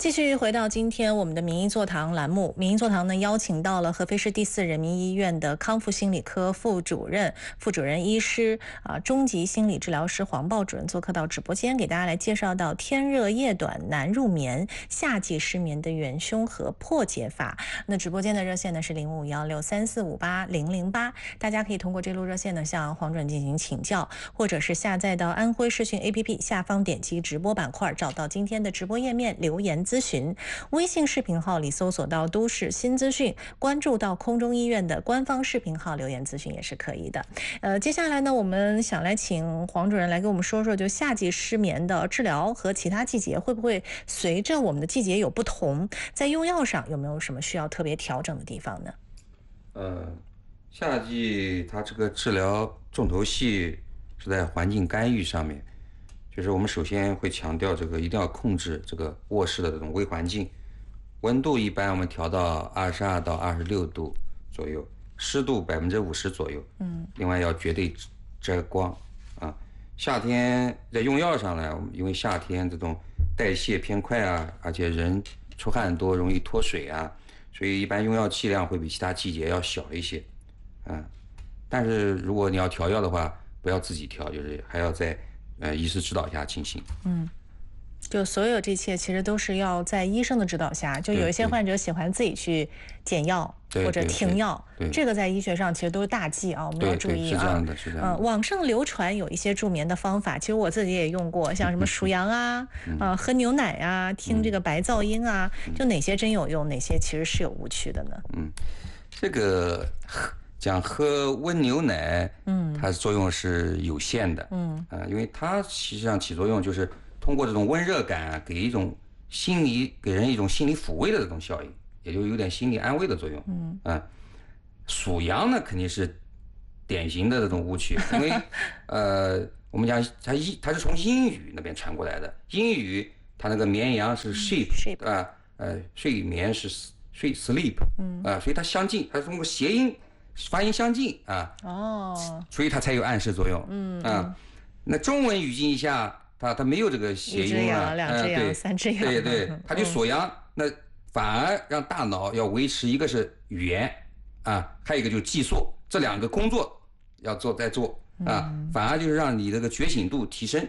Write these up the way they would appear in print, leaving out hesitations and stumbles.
继续回到今天我们的民医座谈栏目，民医座谈呢邀请到了合肥市第4人民医院的康复心理科副主任医师中级心理治疗师黄豹主任做客到直播间，给大家来介绍到天热夜短难入眠，夏季失眠的元凶和破解法。那直播间的热线呢是051634580008，大家可以通过这路热线呢向黄主任进行请教，或者是下载到安徽视讯 APP 下方点击直播板块，找到今天的直播页面留言咨询，微信视频号里搜索到都市新资讯，关注到空中医院的官方视频号留言咨询也是可以的。接下来呢，我们想来请黄主任来给我们说说，就夏季失眠的治疗和其他季节会不会随着我们的季节有不同，在用药上有没有什么需要特别调整的地方呢？ 夏季它这个治疗重头戏是在环境干预上面。就是我们首先会强调这个一定要控制这个卧室的这种微环境，温度一般我们调到22到26度左右，湿度50%左右。另外要绝对遮光啊。夏天在用药上呢，因为夏天这种代谢偏快啊，而且人出汗多，容易脱水啊，所以一般用药剂量会比其他季节要小一些。但是如果你要调药的话，不要自己调，就是还要在医师指导下进行。 就所有这一切其实都是要在医生的指导下，就有一些患者喜欢自己去减药或者停药，这个在医学上其实都是大忌啊，我们要注意啊。 是这样的，是这样的。 网上流传有一些助眠的方法，其实我自己也用过，像什么数羊啊，喝牛奶啊，听这个白噪音啊，就哪些真有用，哪些其实是有误区的呢？ 这个讲喝温牛奶，它作用是有限的，因为它实际上起作用就是通过这种温热感给人一种心理抚慰的这种效应，也就有点心理安慰的作用。数羊呢肯定是典型的这种误区，因为我们讲它是从英语那边传过来的，英语它那个绵羊是 sheep 睡眠是sleep 所以它相近，它通过谐音发音相近所以它才有暗示作用。那中文语境一下，它没有这个谐音了，两只羊，三只羊， 对，它就锁阳，那反而让大脑要维持一个是语言还有一个就是记述，这两个工作要在做反而就是让你这个觉醒度提升。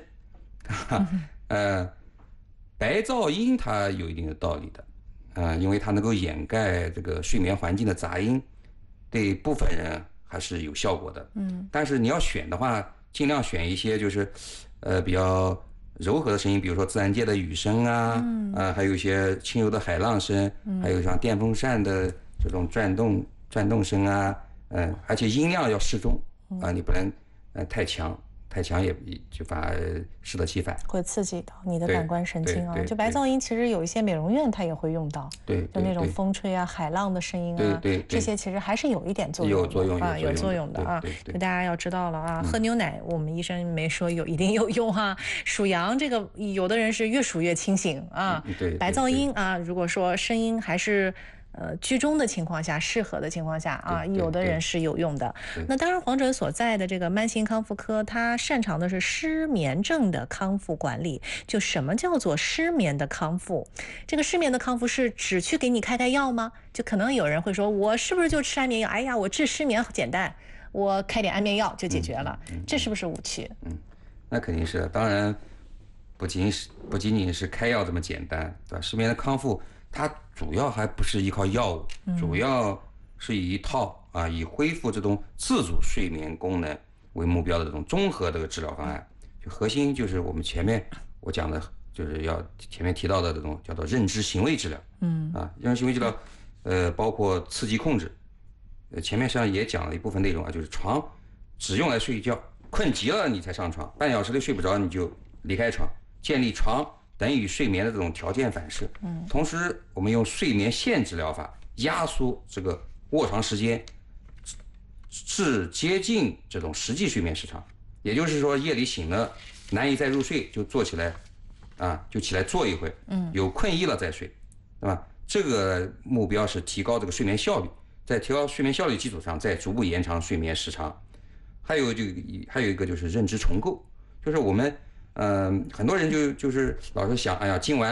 白噪音它有一定的道理的因为它能够掩盖这个睡眠环境的杂音，对部分人还是有效果的。但是你要选的话，尽量选一些就是比较柔和的声音，比如说自然界的雨声还有一些轻柔的海浪声，还有像电风扇的这种转动声而且音量要适中你不能太强也就反而适得其反， 会刺激到你的感官神经就白噪音其实有一些美容院它也会用到，就那种风吹海浪的声音这些其实还是有一点作用的，有作用的所以大家要知道了喝牛奶我们医生没说一定有用数羊这个有的人是越数越清醒白噪音如果说声音还是居中的情况下，适合的情况下有的人是有用的。那当然，黄诊所在的这个慢性康复科，它擅长的是失眠症的康复管理。就什么叫做失眠的康复？这个失眠的康复是只去给你开药吗？就可能有人会说，我是不是就吃安眠药？哎呀，我治失眠很简单，我开点安眠药就解决了，这是不是误区？ 那肯定是，当然不仅仅是开药这么简单，对吧？失眠的康复它主要还不是依靠药物，主要是以一套以恢复这种自主睡眠功能为目标的这种综合的治疗方案。就核心就是我们前面我讲的，就是要前面提到的这种叫做认知行为治疗。认知行为治疗包括刺激控制。前面实际上也讲了一部分内容就是床只用来睡觉，困极了你才上床，半小时内睡不着你就离开床，建立床等于睡眠的这种条件反射。同时我们用睡眠限制疗法压缩这个卧床时间，至接近这种实际睡眠时长。也就是说夜里醒了难以再入睡，就坐起来就起来坐一会，有困意了再睡，对吧？这个目标是提高这个睡眠效率，在提高睡眠效率基础上再逐步延长睡眠时长。还有一个就是认知重构，就是我们很多人就是老是想，哎呀，今晚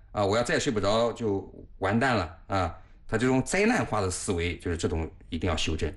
啊，我要再睡不着就完蛋了啊。他这种灾难化的思维，就是这种一定要修正。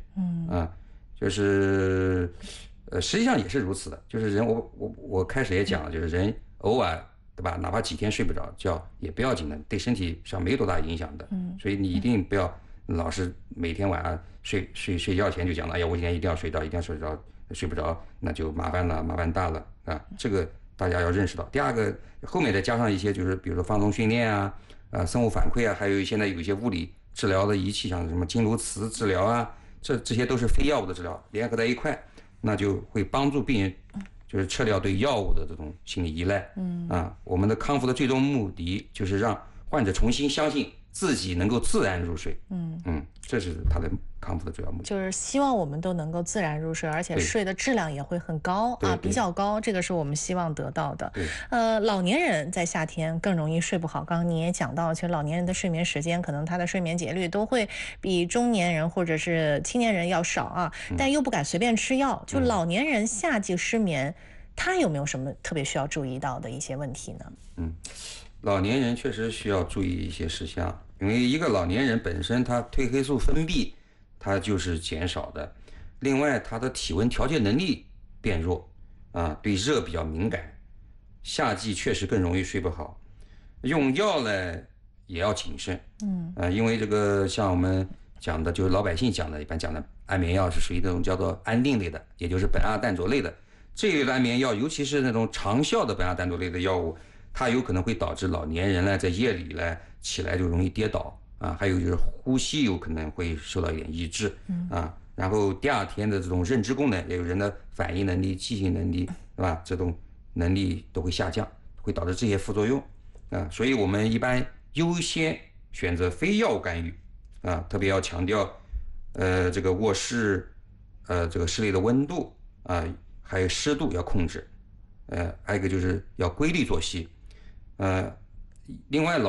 就是实际上也是如此的，就是人我开始也讲了，就是人偶尔对吧，哪怕几天睡不着觉也不要紧的，对身体上没有多大影响的。所以你一定不要老是每天晚上睡觉前就讲了，哎呀，我今天一定要睡着，一定要睡着，睡不着那就麻烦了，麻烦大了啊。这个大家要认识到。第二个，后面再加上一些就是比如说放松训练啊，生物反馈啊，还有现在有一些物理治疗的仪器，像什么经颅磁治疗啊，这些都是非药物的治疗，联合在一块，那就会帮助病人就是撤掉对药物的这种心理依赖。我们的康复的最终目的就是让患者重新相信自己能够自然入睡。这是他的康复的主要目的， 就是希望我们都能够自然入睡，而且睡的质量也会很高啊，比较高，这个是我们希望得到的。老年人在夏天更容易睡不好，刚刚你也讲到，其实老年人的睡眠时间可能他的睡眠节律都会比中年人或者是青年人要少啊，但又不敢随便吃药，就老年人夏季失眠，他有没有什么特别需要注意到的一些问题呢？ 老年人确实需要注意一些事项，因为一个老年人本身他褪黑素分泌它就是减少的，另外他的体温调节能力变弱对热比较敏感，夏季确实更容易睡不好，用药呢也要谨慎。因为这个像我们讲的，就是老百姓讲的，一般讲的安眠药是属于那种叫做安定类的，也就是苯阿氮卓类的这一类的安眠药，尤其是那种长效的苯阿氮卓类的药物，它有可能会导致老年人呢在夜里呢起来就容易跌倒还有就是呼吸有可能会受到一点抑制然后第二天的这种认知功能，也有人的反应能力、记性能力，对吧？这种能力都会下降，会导致这些副作用所以我们一般优先选择非药物干预特别要强调这个卧室这个室内的温度还有湿度要控制还有一个就是要规律作息另外